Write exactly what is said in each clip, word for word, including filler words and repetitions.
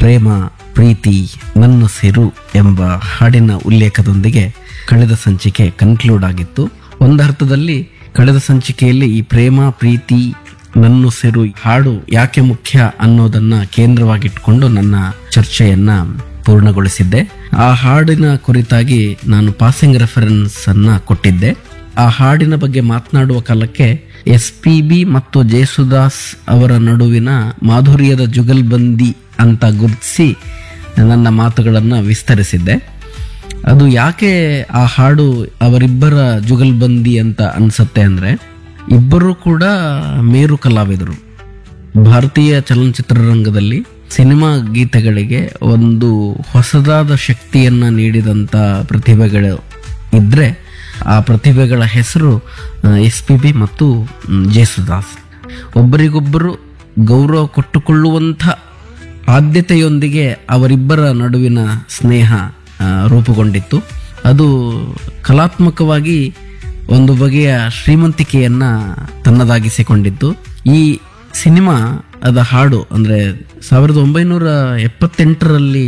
ಪ್ರೇಮ ಪ್ರೀತಿ ನನ್ನ ಸಿರು ಎಂಬ ಹಾಡಿನ ಉಲ್ಲೇಖದೊಂದಿಗೆ ಕಳೆದ ಸಂಚಿಕೆ ಕನ್ಕ್ಲೂಡ್ ಆಗಿತ್ತು. ಒಂದರ್ಥದಲ್ಲಿ ಕಳೆದ ಸಂಚಿಕೆಯಲ್ಲಿ ಈ ಪ್ರೇಮ ಪ್ರೀತಿ ನನ್ನ ಸಿರು ಹಾಡು ಯಾಕೆ ಮುಖ್ಯ ಅನ್ನೋದನ್ನ ಕೇಂದ್ರವಾಗಿಟ್ಕೊಂಡು ನನ್ನ ಚರ್ಚೆಯನ್ನ ಪೂರ್ಣಗೊಳಿಸಿದ್ದೆ. ಆ ಹಾಡಿನ ಕುರಿತಾಗಿ ನಾನು ಪಾಸಿಂಗ್ ರೆಫರೆನ್ಸ್ ಅನ್ನ ಕೊಟ್ಟಿದ್ದೆ. ಆ ಹಾಡಿನ ಬಗ್ಗೆ ಮಾತನಾಡುವ ಕಾಲಕ್ಕೆ ಎಸ್ ಪಿ ಬಿ ಮತ್ತು ಜೇಸುದಾಸ್ ಅವರ ನಡುವಿನ ಮಾಧುರ್ಯದ ಜುಗಲ್ಬಂದಿ ಅಂತ ಗುರುತಿಸಿ ನನ್ನ ಮಾತುಗಳನ್ನು ವಿಸ್ತರಿಸಿದ್ದೆ. ಅದು ಯಾಕೆ ಆ ಹಾಡು ಅವರಿಬ್ಬರ ಜುಗಲ್ಬಂದಿ ಅಂತ ಅನ್ಸತ್ತೆ ಅಂದ್ರೆ, ಇಬ್ಬರು ಕೂಡ ಮೇರು ಕಲಾವಿದರು. ಭಾರತೀಯ ಚಲನಚಿತ್ರರಂಗದಲ್ಲಿ ಸಿನಿಮಾ ಗೀತೆಗಳಿಗೆ ಒಂದು ಹೊಸದಾದ ಶಕ್ತಿಯನ್ನ ನೀಡಿದಂತ ಪ್ರತಿಭೆಗಳು ಇದ್ರೆ ಆ ಪ್ರತಿಭೆಗಳ ಹೆಸರು ಎಸ್ ಪಿ ಬಿ ಮತ್ತು ಜೇಸುದಾಸ್. ಒಬ್ಬರಿಗೊಬ್ಬರು ಗೌರವ ಕೊಟ್ಟುಕೊಳ್ಳುವಂಥ ಆದ್ಯತೆಯೊಂದಿಗೆ ಅವರಿಬ್ಬರ ನಡುವಿನ ಸ್ನೇಹ ರೂಪುಗೊಂಡಿತ್ತು. ಅದು ಕಲಾತ್ಮಕವಾಗಿ ಒಂದು ಬಗೆಯ ಶ್ರೀಮಂತಿಕೆಯನ್ನ ತನ್ನದಾಗಿಸಿಕೊಂಡಿತ್ತು. ಈ ಸಿನಿಮಾ ಅದ ಹಾಡು ಅಂದರೆ ಸಾವಿರದ ಒಂಬೈನೂರ ಎಪ್ಪತ್ತೆಂಟರಲ್ಲಿ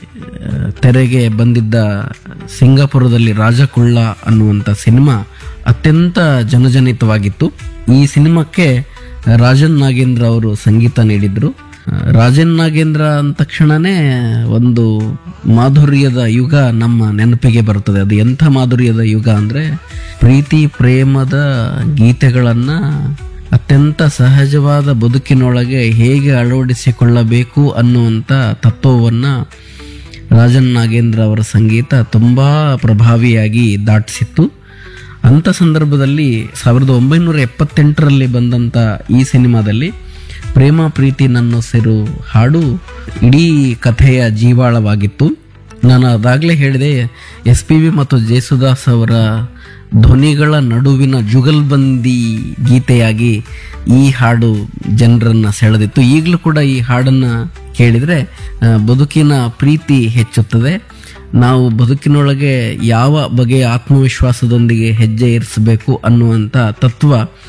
ತೆರೆಗೆ ಬಂದಿದ್ದ ಸಿಂಗಾಪುರದಲ್ಲಿ ರಾಜಕುಳ್ಳ ಅನ್ನುವಂಥ ಸಿನಿಮಾ ಅತ್ಯಂತ ಜನಜನಿತವಾಗಿತ್ತು. ಈ ಸಿನಿಮಾಕ್ಕೆ ರಾಜನ್ ನಾಗೇಂದ್ರ ಅವರು ಸಂಗೀತ ನೀಡಿದ್ರು. ರಾಜನ್ ನಾಗೇಂದ್ರ ಅಂದ ತಕ್ಷಣನೇ ಒಂದು ಮಾಧುರ್ಯದ ಯುಗ ನಮ್ಮ ನೆನಪಿಗೆ ಬರುತ್ತದೆ. ಅದು ಎಂಥ ಮಾಧುರ್ಯದ ಯುಗ ಅಂದರೆ, ಪ್ರೀತಿ ಪ್ರೇಮದ ಗೀತೆಗಳನ್ನ ಅತ್ಯಂತ ಸಹಜವಾದ ಬದುಕಿನೊಳಗೆ ಹೇಗೆ ಅಳವಡಿಸಿಕೊಳ್ಳಬೇಕು ಅನ್ನುವಂಥ ತತ್ವವನ್ನು ರಾಜನ್ ನಾಗೇಂದ್ರ ಅವರ ಸಂಗೀತ ತುಂಬ ಪ್ರಭಾವಿಯಾಗಿ ದಾಟಿಸಿತ್ತು. ಅಂಥ ಸಂದರ್ಭದಲ್ಲಿ ಸಾವಿರದ ಒಂಬೈನೂರ ಎಪ್ಪತ್ತೆಂಟರಲ್ಲಿ ಬಂದಂಥ ಈ ಸಿನಿಮಾದಲ್ಲಿ ಪ್ರೇಮ ಪ್ರೀತಿ ನನ್ನ ಸಿರು ಹಾಡು ಇಡೀ ಕಥೆಯ ಜೀವಾಳವಾಗಿತ್ತು. ನಾನು ಅದಾಗಲೇ ಹೇಳಿದೆ, ಎಸ್ ಪಿ ಬಿ ಮತ್ತು ಜೇಸುದಾಸ್ ಅವರ ಧ್ವನಿಗಳ ನಡುವಿನ ಜುಗಲ್ಬಂದಿ ಗೀತೆಯಾಗಿ ಈ ಹಾಡು ಜನರನ್ನು ಸೆಳೆದಿತ್ತು. ಈಗಲೂ ಕೂಡ ಈ ಹಾಡನ್ನು ಕೇಳಿದರೆ ಬದುಕಿನ ಪ್ರೀತಿ ಹೆಚ್ಚುತ್ತದೆ. ನಾವು ಬದುಕಿನೊಳಗೆ ಯಾವ ಬಗೆಯ ಆತ್ಮವಿಶ್ವಾಸದೊಂದಿಗೆ ಹೆಜ್ಜೆ ಇರಿಸಬೇಕು ಅನ್ನುವಂಥ ತತ್ವ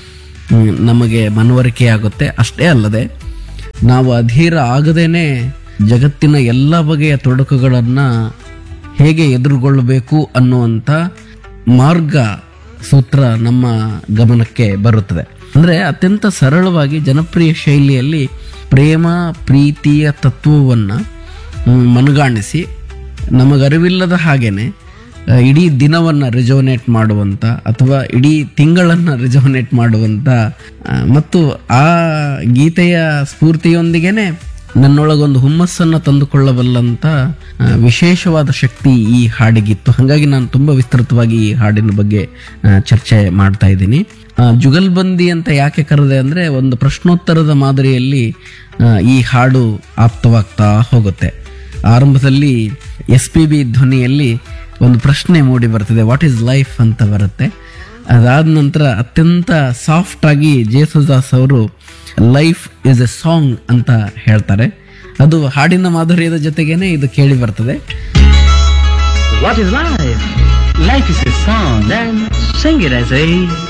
ನಮಗೆ ಮನವರಿಕೆಯಾಗುತ್ತೆ. ಅಷ್ಟೇ ಅಲ್ಲದೆ ನಾವು ಅಧೀರ ಆಗದೇನೆ ಜಗತ್ತಿನ ಎಲ್ಲ ಬಗೆಯ ತೊಡಕುಗಳನ್ನು ಹೇಗೆ ಎದುರುಗೊಳ್ಳಬೇಕು ಅನ್ನುವಂಥ ಮಾರ್ಗ ಸೂತ್ರ ನಮ್ಮ ಗಮನಕ್ಕೆ ಬರುತ್ತದೆ. ಅಂದರೆ ಅತ್ಯಂತ ಸರಳವಾಗಿ ಜನಪ್ರಿಯ ಶೈಲಿಯಲ್ಲಿ ಪ್ರೇಮ ಪ್ರೀತಿಯ ತತ್ವವನ್ನು ಮನಗಾಣಿಸಿ ನಮಗರಿವಿಲ್ಲದ ಹಾಗೇನೆ ಇಡೀ ದಿನವನ್ನು ರಿಜೋನೇಟ್ ಮಾಡುವಂಥ ಅಥವಾ ಇಡೀ ತಿಂಗಳನ್ನು ರಿಜೋನೇಟ್ ಮಾಡುವಂಥ ಮತ್ತು ಆ ಗೀತೆಯ ಸ್ಫೂರ್ತಿಯೊಂದಿಗೇನೆ ನನ್ನೊಳಗೊಂದು ಹುಮ್ಮಸ್ಸನ್ನು ತಂದುಕೊಳ್ಳಬಲ್ಲಂಥ ವಿಶೇಷವಾದ ಶಕ್ತಿ ಈ ಹಾಡಿಗಿತ್ತು. ಹಾಗಾಗಿ ನಾನು ತುಂಬ ವಿಸ್ತೃತವಾಗಿ ಈ ಹಾಡಿನ ಬಗ್ಗೆ ಚರ್ಚೆ ಮಾಡ್ತಾ ಇದ್ದೀನಿ. ಜುಗಲ್ಬಂದಿ ಅಂತ ಯಾಕೆ ಕರೆದೆ ಅಂದರೆ, ಒಂದು ಪ್ರಶ್ನೋತ್ತರದ ಮಾದರಿಯಲ್ಲಿ ಈ ಹಾಡು ಆಪ್ತವಾಗ್ತಾ ಹೋಗುತ್ತೆ. ಆರಂಭದಲ್ಲಿ ಎಸ್ ಪಿ ಬಿ ಧ್ವನಿಯಲ್ಲಿ ಒಂದು ಪ್ರಶ್ನೆ ಮೂಡಿ ಬರ್ತದೆ, ವಾಟ್ ಈಸ್ ಲೈಫ್ ಅಂತ ಬರುತ್ತೆ. ಅದಾದ ನಂತರ ಅತ್ಯಂತ ಸಾಫ್ಟ್ ಆಗಿ ಜೇಸುದಾಸ್ ಅವರು ಲೈಫ್ ಇಸ್ ಎ ಸಾಂಗ್ ಅಂತ ಹೇಳ್ತಾರೆ. ಅದು ಹಾಡಿನ ಮಾಧುರ್ಯದ ಜೊತೆಗೇನೆ ಇದು ಕೇಳಿ ಬರ್ತದೆ. What is life? Life is a song. Then sing it as a